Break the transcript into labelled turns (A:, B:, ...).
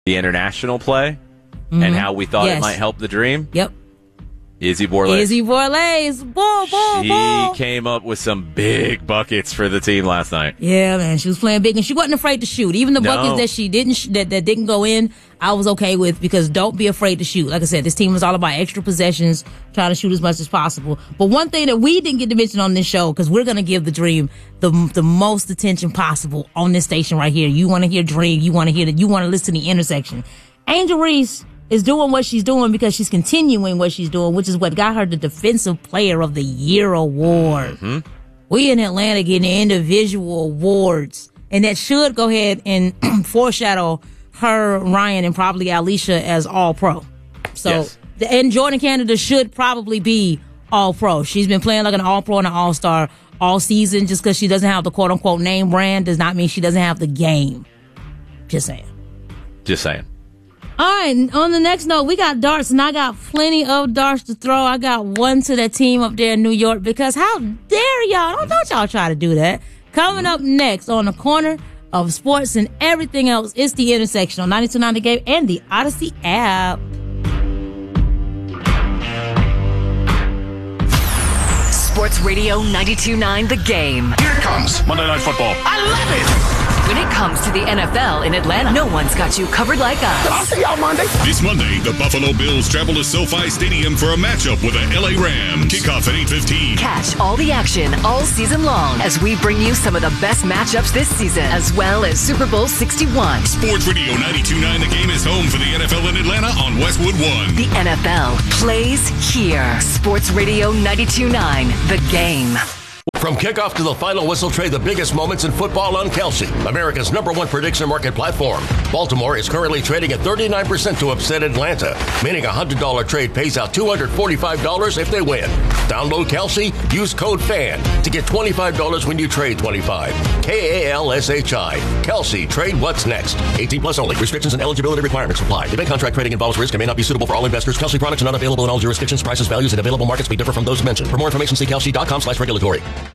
A: the international play and how we thought it might help the dream?
B: Yep.
A: Izzy Borlase.
B: Izzy Borlase. Ball.
A: She came up with some big buckets for the team last night.
B: Yeah, man. She was playing big, and she wasn't afraid to shoot. Even the buckets that she didn't that didn't go in, I was okay with, because don't be afraid to shoot. Like I said, this team is all about extra possessions, trying to shoot as much as possible. But one thing that we didn't get to mention on this show, because we're going to give the Dream the most attention possible on this station right here. You want to hear Dream. You want to hear that. You want to listen to the intersection. Angel Reese is doing what she's doing because she's continuing what she's doing, which is what got her the Defensive Player of the Year award. We in Atlanta getting individual awards, and that should go ahead and foreshadow her, Ryan, and probably Alicia as All-Pro. So, and Jordan Canada should probably be All-Pro. She's been playing like an All-Pro and an All-Star all season. Just because she doesn't have the quote-unquote name brand does not mean she doesn't have the game. Just saying. All right, on the next note, we got darts, and I got plenty of darts to throw. I got one to that team up there in New York, because how dare y'all? Don't y'all try to do that. Coming up next on the corner of sports and everything else, it's the intersection on 92.9 The Game and the Odyssey app.
C: Sports Radio 92.9 The Game.
D: Here it comes. Monday Night Football. I love it.
C: When it comes to the NFL in Atlanta, no one's got you covered like us.
D: I'll see y'all Monday.
E: This Monday, the Buffalo Bills travel to SoFi Stadium for a matchup with the LA Rams. Kickoff at 8:15.
C: Catch all the action all season long as we bring you some of the best matchups this season, as well as Super Bowl 61.
E: Sports Radio 92.9 The Game is home for the NFL in Atlanta on Westwood 1.
C: The NFL plays here. Sports Radio 92.9 The Game.
F: From kickoff to the final whistle, trade the biggest moments in football on Kelsey, America's #1 prediction market platform. Baltimore is currently trading at 39% to upset Atlanta, meaning a $100 trade pays out $245 if they win. Download Kelsey, use code FAN to get $25 when you trade 25. KALSHI. Kelsey, trade what's next. 18 plus only. Restrictions and eligibility requirements apply. Event contract trading involves risk and may not be suitable for all investors. Kelsey products are not available in all jurisdictions. Prices, values, and available markets may differ from those mentioned. For more information, see kelsey.com/regulatory.